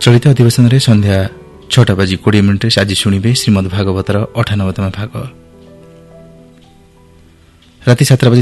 चलित अधिवेशन संध्या 6:20 आज शुणे श्रीमद् भागवतर 98तम भाग। राति 7